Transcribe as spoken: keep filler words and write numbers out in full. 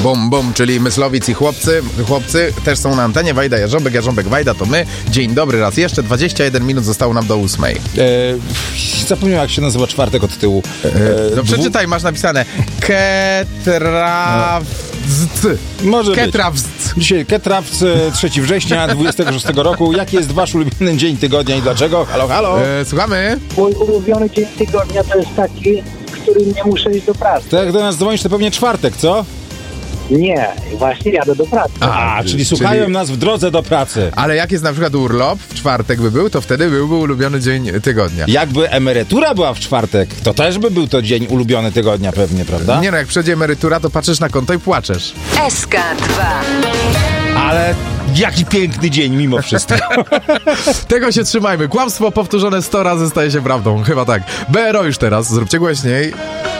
Bum, bum, czyli Myslowic i chłopcy. Chłopcy też są na antenie. Wajda, Jarząbek, Jarząbek, Wajda, to my. Dzień dobry raz jeszcze. dwadzieścia jeden minut zostało nam do ósmej. E, zapomniałem, jak się nazywa czwartek od tyłu. E, no dwu... przeczytaj, masz napisane Ketrawc. Może Ketrawc. być. Dzisiaj Ketrawc, trzeciego września dwudziestego szóstego roku. Jaki jest wasz ulubiony dzień tygodnia i dlaczego? Halo, halo. E, słuchamy. Mój ulubiony dzień tygodnia to jest taki, w którym nie muszę iść do pracy. Tak, jak do nas dzwonisz, to pewnie czwartek, co? Nie, właśnie jadę do pracy. A, czyli, czyli słuchają nas w drodze do pracy. Ale jak jest na przykład urlop, w czwartek by był, to wtedy byłby ulubiony dzień tygodnia. Jakby emerytura była w czwartek, to też by był to dzień ulubiony tygodnia pewnie, prawda? Nie no, jak przyjdzie emerytura, to patrzysz na konto i płaczesz. S K dwa. Ale jaki piękny dzień mimo wszystko. Tego się trzymajmy. Kłamstwo powtórzone sto razy staje się prawdą. Chyba tak. B R O już teraz. Zróbcie głośniej.